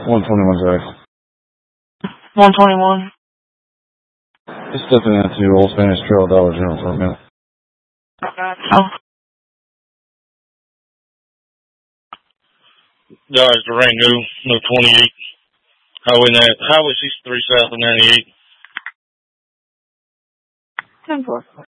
121 Zach. 121. Just stepping into Old Spanish Trail Dollar General for a minute. Dodge Durango, no 28. Highway 63 south of 98. 10-4.